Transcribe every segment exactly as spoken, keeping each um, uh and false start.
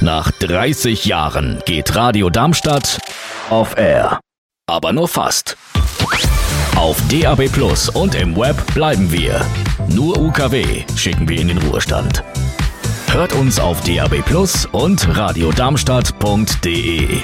Nach dreißig Jahren geht Radio Darmstadt off air. Aber nur fast. Auf D A B Plus und im Web bleiben wir. Nur U K W schicken wir in den Ruhestand. Hört uns auf D A B Plus und radiodarmstadt punkt de.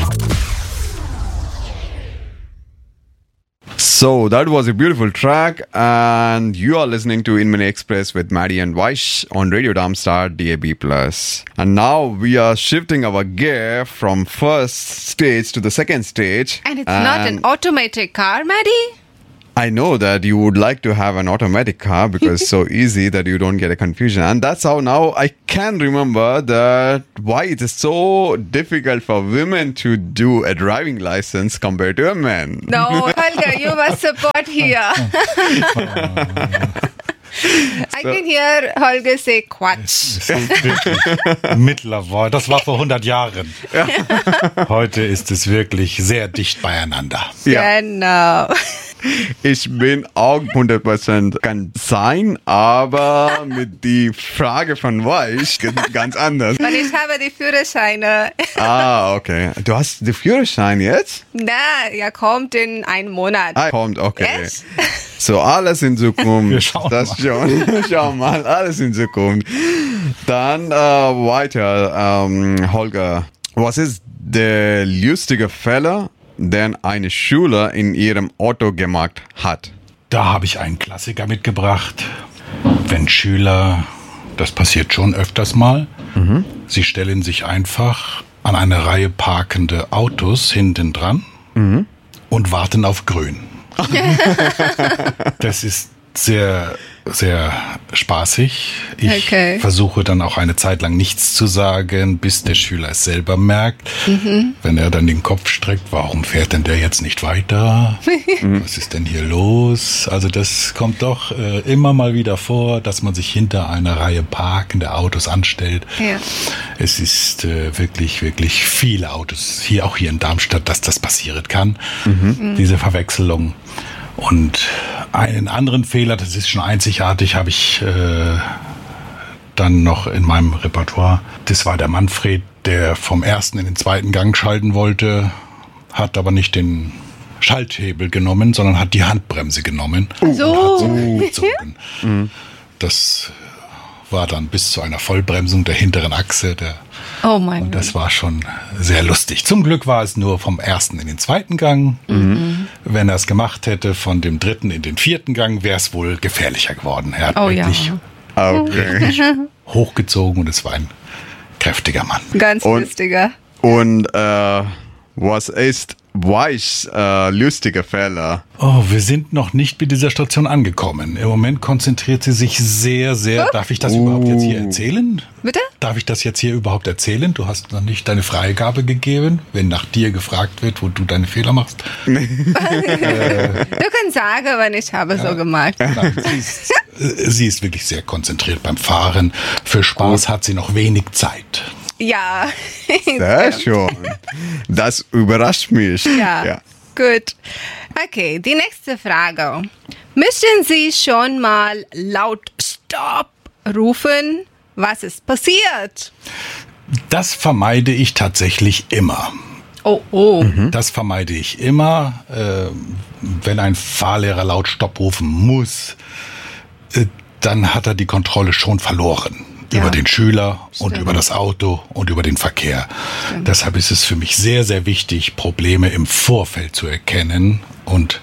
So that was a beautiful track, and you are listening to In Mini Express with Maddie and Vaish on Radio Darmstadt D A B Plus. And now we are shifting our gear from first stage to the second stage. And it's not an automatic car, Maddie? I know that you would like to have an automatic car because it's so easy that you don't get a confusion. And that's how now I can remember that why it is so difficult for women to do a driving license compared to a man. No, Holger, you must support here. I can hear Holger say Quatsch. Mittlerweile, das war vor hundert Jahren. Ja. Heute ist es wirklich sehr dicht beieinander. Ja. Genau. Ich bin auch hundert Prozent kann sein, aber mit die Frage von Weich ganz anders. Und ich habe die Führerscheine. Ah, okay. Du hast den Führerschein jetzt? Na, er kommt in einem Monat. Ah, kommt, okay. Yes? So, alles in Zukunft. Wir schauen das schon. Schau mal, alles in Zukunft. Dann äh, weiter, ähm, Holger. Was ist der lustige Fälle, den eine Schüler in ihrem Auto gemacht hat? Da habe ich einen Klassiker mitgebracht. Wenn Schüler, das passiert schon öfters mal, mhm. sie stellen sich einfach an eine Reihe parkende Autos hinten dran mhm. und warten auf grün. Das ist sehr, sehr spaßig. Ich okay. versuche dann auch eine Zeit lang nichts zu sagen, bis der Schüler es selber merkt. Mhm. Wenn er dann den Kopf streckt, warum fährt denn der jetzt nicht weiter? Was ist denn hier los? Also das kommt doch äh, immer mal wieder vor, dass man sich hinter einer Reihe parkende Autos anstellt. Ja. Es ist äh, wirklich, wirklich viele Autos, hier auch hier in Darmstadt, dass das passieren kann. Mhm. Diese Verwechslung. Und einen anderen Fehler, das ist schon einzigartig, habe ich äh, dann noch in meinem Repertoire. Das war der Manfred, der vom ersten in den zweiten Gang schalten wollte, hat aber nicht den Schalthebel genommen, sondern hat die Handbremse genommen so. und hat so gezogen. Mhm. Das war dann bis zu einer Vollbremsung der hinteren Achse. Der, oh mein und das war schon sehr lustig. Zum Glück war es nur vom ersten in den zweiten Gang. Mhm. Wenn er es gemacht hätte, von dem dritten in den vierten Gang, wäre es wohl gefährlicher geworden. Er hat oh, wirklich ja. okay. hochgezogen und es war ein kräftiger Mann. Ganz und, lustiger. Und äh, was ist Weichs äh, lustige Fälle? Oh, wir sind noch nicht mit dieser Station angekommen. Im Moment konzentriert sie sich sehr, sehr... Oh. Darf ich das uh. überhaupt jetzt hier erzählen? Bitte? Darf ich das jetzt hier überhaupt erzählen? Du hast noch nicht deine Freigabe gegeben, wenn nach dir gefragt wird, wo du deine Fehler machst. äh, du kannst sagen, aber ich habe ja, so gemacht. Nein, sie, ist, sie ist wirklich sehr konzentriert beim Fahren. Für Spaß Gut. hat sie noch wenig Zeit. Ja. Sehr schön. Das überrascht mich. Ja, ja, gut. Okay, die nächste Frage. Müssen Sie schon mal laut Stopp rufen? Was ist passiert? Das vermeide ich tatsächlich immer. Oh, oh. Mhm. Das vermeide ich immer. Äh, wenn ein Fahrlehrer laut Stopp rufen muss, äh, dann hat er die Kontrolle schon verloren. Ja. Über den Schüler Stimmt. und über das Auto und über den Verkehr. Stimmt. Deshalb ist es für mich sehr, sehr wichtig, Probleme im Vorfeld zu erkennen und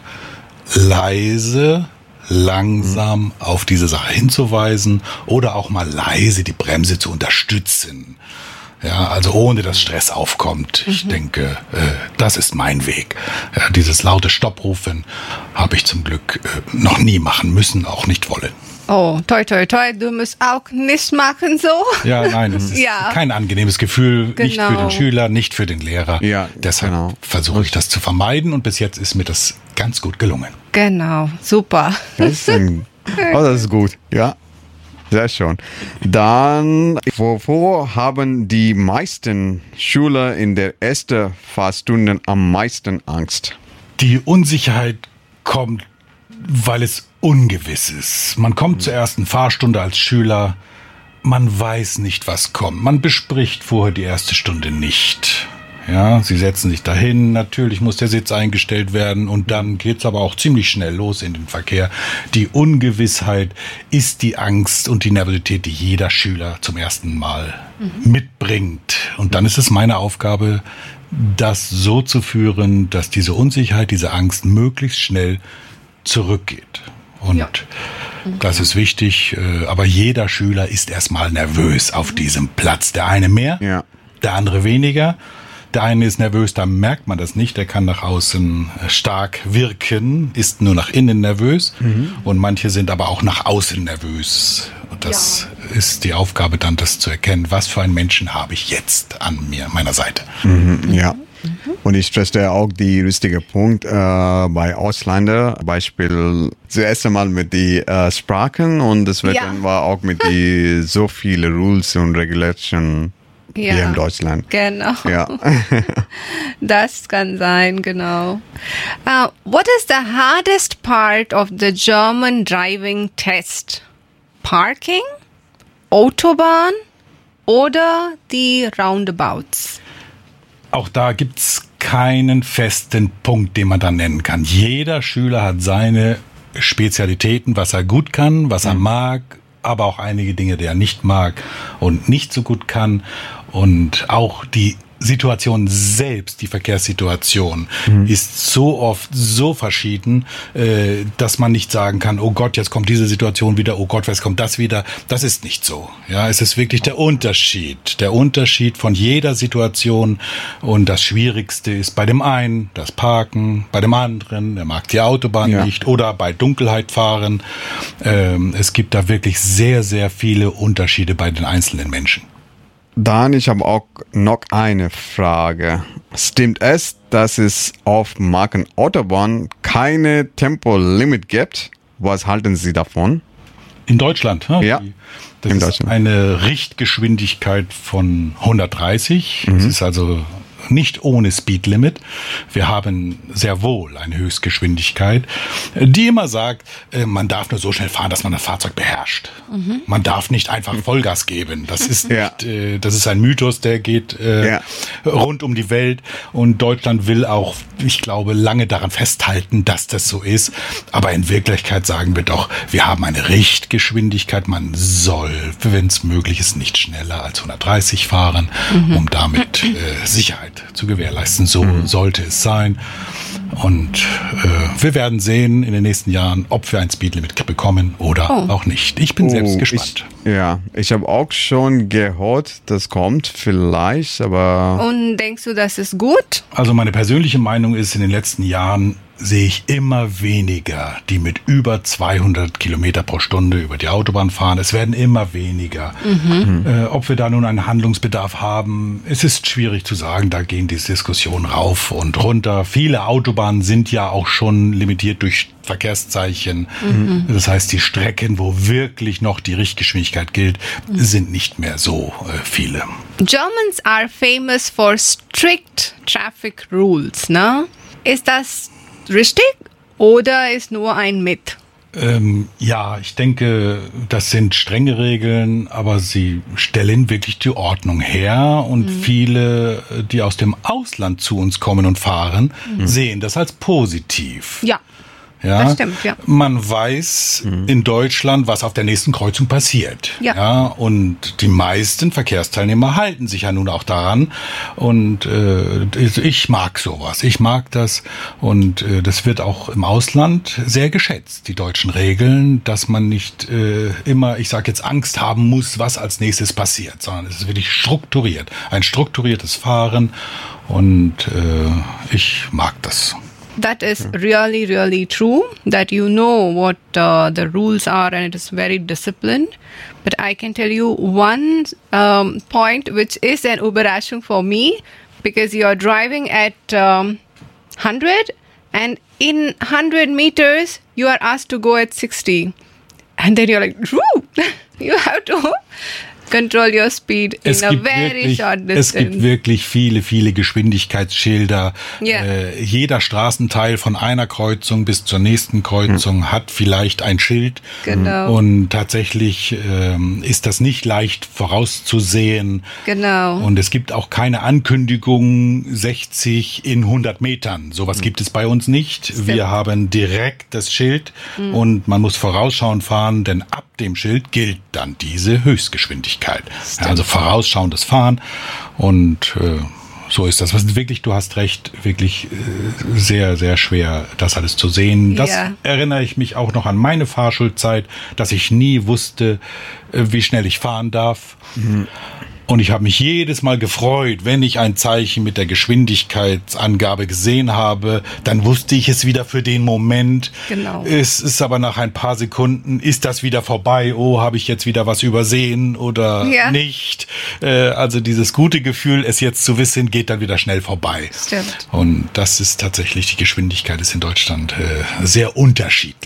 leise, langsam mhm. auf diese Sache hinzuweisen oder auch mal leise die Bremse zu unterstützen. Ja, also ohne dass Stress aufkommt. Mhm. Ich denke, äh, das ist mein Weg. Ja, dieses laute Stopprufen habe ich zum Glück äh, noch nie machen müssen, auch nicht wollen. Oh, toi, toi, toi, du musst auch nicht machen so. Ja, nein, es ist ja. kein angenehmes Gefühl, genau. nicht für den Schüler, nicht für den Lehrer. Ja, Deshalb genau. versuche ich das zu vermeiden und bis jetzt ist mir das ganz gut gelungen. Genau, super. Das ist, ein, oh, das ist gut, ja. Sehr schön. Dann, wovor haben die meisten Schüler in der ersten Fahrstunde am meisten Angst? Die Unsicherheit kommt, weil es ungewiss ist. Man kommt zur ersten Fahrstunde als Schüler, man weiß nicht, was kommt. Man bespricht vorher die erste Stunde nicht. Ja, sie setzen sich dahin, natürlich muss der Sitz eingestellt werden und dann geht's aber auch ziemlich schnell los in den Verkehr. Die Ungewissheit ist die Angst und die Nervosität, die jeder Schüler zum ersten Mal mhm. mitbringt. Und dann ist es meine Aufgabe, das so zu führen, dass diese Unsicherheit, diese Angst möglichst schnell zurückgeht. Und ja. das ist wichtig, aber jeder Schüler ist erstmal nervös auf diesem Platz. Der eine mehr, ja. der andere weniger. Der eine ist nervös, da merkt man das nicht. Der kann nach außen stark wirken, ist nur nach innen nervös. Mhm. Und manche sind aber auch nach außen nervös. Und das ja. ist die Aufgabe dann, das zu erkennen. Was für einen Menschen habe ich jetzt an mir, meiner Seite? Mhm, ja. Mhm. Und ich stresse auch die richtige Punkt äh, bei Ausländern. Beispiel zuerst einmal mit die äh, Sprachen und das wird ja. dann war auch mit die so viele Rules und Regulations. Ja, hier in Deutschland. Genau. Ja. Das kann sein, genau. Uh, what is the hardest part of the German driving test? Parking, Autobahn oder die Roundabouts? Auch da gibt's keinen festen Punkt, den man da nennen kann. Jeder Schüler hat seine Spezialitäten, was er gut kann, was er mhm. mag, aber auch einige Dinge, die er nicht mag und nicht so gut kann. Und auch die Situation selbst, die Verkehrssituation, mhm. ist so oft so verschieden, äh, dass man nicht sagen kann, oh Gott, jetzt kommt diese Situation wieder, oh Gott, jetzt kommt das wieder. Das ist nicht so. Ja, es ist wirklich der Unterschied. Der Unterschied von jeder Situation. Und das Schwierigste ist bei dem einen das Parken, bei dem anderen, der mag die Autobahn ja. nicht oder bei Dunkelheit fahren. Ähm, es gibt da wirklich sehr, sehr viele Unterschiede bei den einzelnen Menschen. Dann, ich habe auch noch eine Frage. Stimmt es, dass es auf Markenautobahn keine Tempolimit gibt? Was halten Sie davon? In Deutschland? Ja. ja. Das in ist Deutschland. Eine Richtgeschwindigkeit von hundertdreißig. Mhm. Das ist also nicht ohne Speedlimit. Wir haben sehr wohl eine Höchstgeschwindigkeit, die immer sagt, man darf nur so schnell fahren, dass man das Fahrzeug beherrscht. Mhm. Man darf nicht einfach Vollgas geben. Das ist ja. nicht, das ist ein Mythos, der geht äh, ja. rund um die Welt. Und Deutschland will auch, ich glaube, lange daran festhalten, dass das so ist. Aber in Wirklichkeit sagen wir doch, wir haben eine Richtgeschwindigkeit. Man soll, wenn es möglich ist, nicht schneller als hundertdreißig fahren, mhm. um damit äh, Sicherheit zu gewährleisten. So mhm. sollte es sein. Und äh, wir werden sehen in den nächsten Jahren, ob wir ein Speedlimit bekommen oder oh. auch nicht. Ich bin oh, selbst gespannt. Ich, ja, ich habe auch schon gehört, das kommt vielleicht, aber... Und denkst du, das ist gut? Also meine persönliche Meinung ist, in den letzten Jahren sehe ich immer weniger, die mit über zweihundert Kilometer pro Stunde über die Autobahn fahren. Es werden immer weniger. Mhm. Äh, ob wir da nun einen Handlungsbedarf haben, es ist schwierig zu sagen. Da gehen die Diskussionen rauf und runter. Viele Autobahnen sind ja auch schon limitiert durch Verkehrszeichen. Mhm. Das heißt, die Strecken, wo wirklich noch die Richtgeschwindigkeit gilt, mhm. sind nicht mehr so äh, viele. Germans are famous for strict traffic rules, ne? Ist das richtig oder ist nur ein Myth? Ähm, ja, ich denke, das sind strenge Regeln, aber sie stellen wirklich die Ordnung her und mhm. viele, die aus dem Ausland zu uns kommen und fahren, mhm. sehen das als positiv. Ja. Ja, das stimmt, ja. Man weiß mhm. in Deutschland, was auf der nächsten Kreuzung passiert. Ja. Ja, und die meisten Verkehrsteilnehmer halten sich ja nun auch daran. Und äh, ich mag sowas. Ich mag das. Und äh, das wird auch im Ausland sehr geschätzt, die deutschen Regeln, dass man nicht äh, immer, ich sage jetzt, Angst haben muss, was als nächstes passiert, sondern es ist wirklich strukturiert. Ein strukturiertes Fahren. Und äh, ich mag das. That is really, really true, that you know what uh, the rules are and it is very disciplined. But I can tell you one um, point which is an Überraschung for me, because you are driving at um, one hundred and in one hundred meters you are asked to go at sixty. And then you're like, whoo, you have to control your speed es in a gibt very wirklich, short distance. Es gibt wirklich viele, viele Geschwindigkeitsschilder. Yeah. Äh, jeder Straßenteil von einer Kreuzung bis zur nächsten Kreuzung mhm. hat vielleicht ein Schild. Genau. Und tatsächlich ähm, ist das nicht leicht vorauszusehen. Genau. Und es gibt auch keine Ankündigung sechzig in hundert Metern. Sowas mhm. gibt es bei uns nicht. Stimmt. Wir haben direkt das Schild mhm. und man muss vorausschauend fahren, denn ab dem Schild gilt dann diese Höchstgeschwindigkeit. Ja, also vorausschauendes Fahren und äh, so ist das. Was wirklich, du hast recht, wirklich äh, sehr, sehr schwer, das alles zu sehen. Das ja. erinnere ich mich auch noch an meine Fahrschulzeit, dass ich nie wusste, äh, wie schnell ich fahren darf. Mhm. Und ich habe mich jedes Mal gefreut, wenn ich ein Zeichen mit der Geschwindigkeitsangabe gesehen habe, dann wusste ich es wieder für den Moment. Genau. Es ist aber nach ein paar Sekunden, ist das wieder vorbei? Oh, habe ich jetzt wieder was übersehen oder ja. nicht? Äh, also dieses gute Gefühl, es jetzt zu wissen, geht dann wieder schnell vorbei. Stimmt. Und das ist tatsächlich, die Geschwindigkeit ist in Deutschland äh, sehr unterschiedlich.